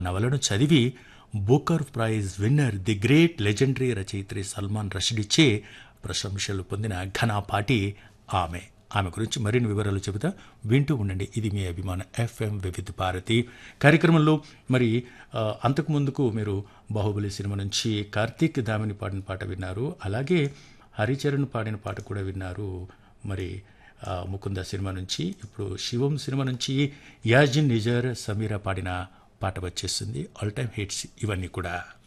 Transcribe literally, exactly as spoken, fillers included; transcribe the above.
నవలను చదివి Booker prize winner the great legendary రచయిత్రి సల్మాన్ రషీద్చే ప్రశంసలు పొందిన ఘనాపాటి ఆమె. ఆమె గురించి మరిన్ని వివరాలు చెబుతా వింటూ ఉండండి. ఇది మీ అభిమాన ఎఫ్ఎం వివిధ భారతి కార్యక్రమంలో. మరి ఆ, అంతకుముందుకు మీరు బాహుబలి సినిమా నుంచి కార్తీక్ దామిని పాడిన పాట విన్నారు. అలాగే హరిచరణ్ పాడిన పాట కూడా విన్నారు. మరి ఆ, ముకుంద సినిమా నుంచి. ఇప్పుడు శివం సినిమా నుంచి యాజిన్ నిజర్ సమీరా పాడిన పాట వచ్చేస్తుంది. ఆల్ టైమ్ హిట్స్ ఇవన్నీ కూడా.